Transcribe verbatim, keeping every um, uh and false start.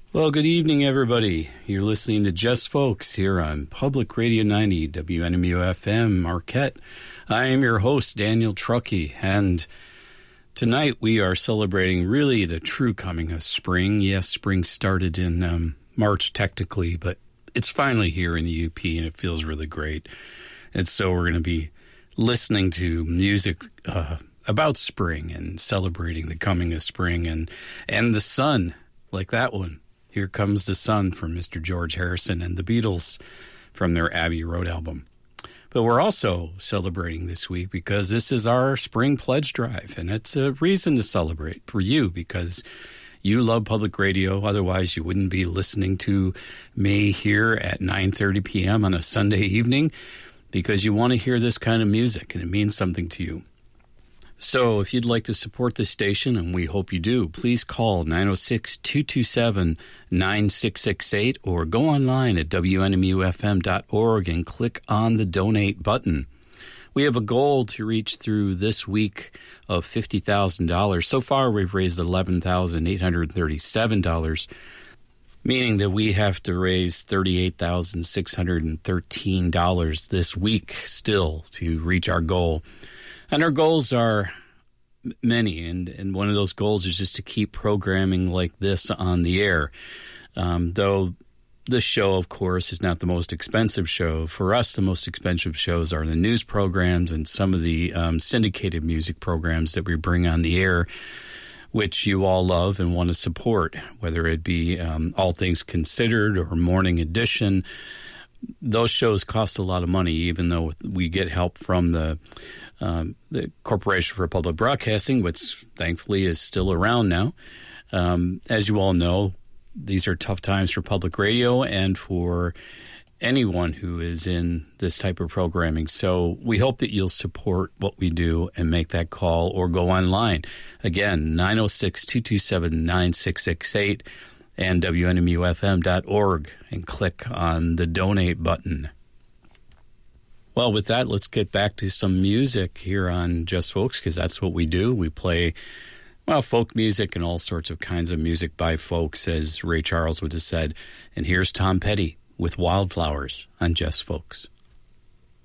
Well, good evening, everybody. You're listening to Just Folks here on Public Radio ninety, W N M U F M, Marquette. I am your host, Daniel Truckee, and tonight we are celebrating really the true coming of spring. Yes, spring started in um, March technically, but it's finally here in the U P, and it feels really great. And so we're going to be listening to music uh, about spring and celebrating the coming of spring and, and the sun, like that one. Here Comes the Sun from Mister George Harrison and the Beatles from their Abbey Road album. But we're also celebrating this week because this is our spring pledge drive, and it's a reason to celebrate for you because you love public radio. Otherwise, you wouldn't be listening to me here at nine thirty p.m. on a Sunday evening because you want to hear this kind of music, and it means something to you. So if you'd like to support this station, and we hope you do, please call nine oh six, two two seven, nine six six eight or go online at W N M U F M dot org and click on the donate button. We have a goal to reach through this week of fifty thousand dollars. So far, we've raised eleven thousand eight hundred thirty-seven dollars, meaning that we have to raise thirty-eight thousand six hundred thirteen dollars this week still to reach our goal. And our goals are many, and, and one of those goals is just to keep programming like this on the air. Um, though this show, of course, is not the most expensive show. For us, the most expensive shows are the news programs and some of the um, syndicated music programs that we bring on the air, which you all love and want to support, whether it be um, All Things Considered or Morning Edition. Those shows cost a lot of money, even though we get help from the um, the Corporation for Public Broadcasting, which thankfully is still around now. Um, as you all know, these are tough times for public radio and for anyone who is in this type of programming. So we hope that you'll support what we do and make that call or go online. Again, nine oh six, two two seven, nine six six eight and W N M U F M dot org and click on the donate button. Well, with that, let's get back to some music here on Just Folks, because that's what we do. We play, well, folk music and all sorts of kinds of music by folks, as Ray Charles would have said. And here's Tom Petty with Wildflowers on Just Folks.